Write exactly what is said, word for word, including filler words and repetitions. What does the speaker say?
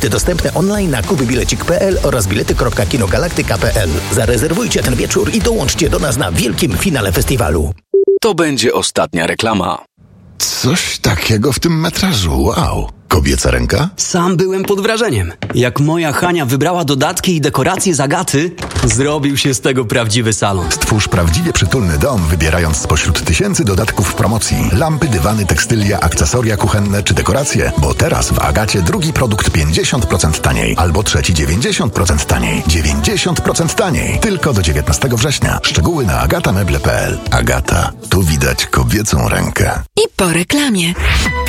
Bilety dostępne online na kubybilecik kropka p l oraz bilety kropka kinogalaktyka kropka p l. Zarezerwujcie ten wieczór i dołączcie do nas na wielkim finale festiwalu. To będzie ostatnia reklama. Coś takiego w tym metrażu, wow. Kobieca ręka? Sam byłem pod wrażeniem. Jak moja Hania wybrała dodatki i dekoracje z Agaty, zrobił się z tego prawdziwy salon. Stwórz prawdziwie przytulny dom, wybierając spośród tysięcy dodatków w promocji. Lampy, dywany, tekstylia, akcesoria kuchenne czy dekoracje. Bo teraz w Agacie drugi produkt pięćdziesiąt procent taniej, albo trzeci dziewięćdziesiąt procent taniej. dziewięćdziesiąt procent taniej. Tylko do dziewiętnastego września. Szczegóły na agata meble kropka p l. Agata. Tu widać kobiecą rękę. I po reklamie.